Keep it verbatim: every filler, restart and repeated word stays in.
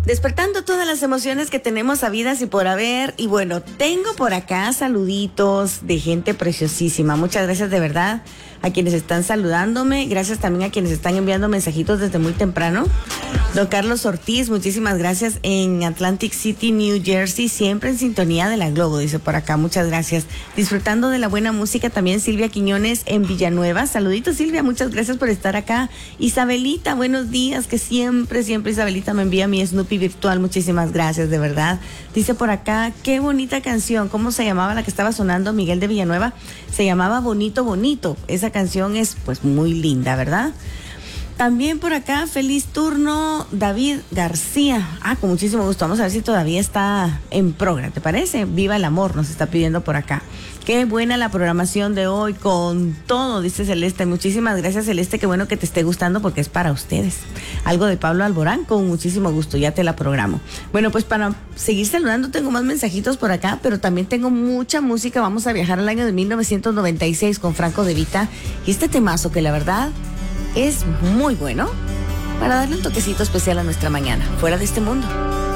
Despertando todas las emociones que tenemos habidas y por haber. Y bueno, tengo por acá saluditos de gente preciosísima. Muchas gracias de verdad a quienes están saludándome. Gracias también a quienes están enviando mensajitos desde muy temprano. Don Carlos Ortiz, muchísimas gracias en Atlantic City, New Jersey. Siempre en sintonía de la Globo, dice por acá. Muchas gracias. Disfrutando de la buena música también Silvia Quiñones en Villanueva. Saluditos, Silvia. Muchas gracias por estar acá. Isabelita, buenos días. Que siempre, siempre Isabelita me envía mi Snoopy virtual. Muchísimas gracias, de verdad. Dice por acá, qué bonita canción. ¿Cómo se llamaba la que estaba sonando, Miguel de Villanueva? Se llamaba Bonito, Bonito. Esa canción es pues muy linda, ¿verdad? También por acá, feliz turno, David García. Ah, con muchísimo gusto. Vamos a ver si todavía está en programa, ¿te parece? Viva el amor, nos está pidiendo por acá. Qué buena la programación de hoy, con todo, dice Celeste. Muchísimas gracias, Celeste. Qué bueno que te esté gustando porque es para ustedes. Algo de Pablo Alborán, con muchísimo gusto, ya te la programo. Bueno, pues para seguir saludando, tengo más mensajitos por acá, pero también tengo mucha música. Vamos a viajar al año de mil novecientos noventa y seis con Franco De Vita. Y este temazo que la verdad es muy bueno para darle un toquecito especial a nuestra mañana, fuera de este mundo.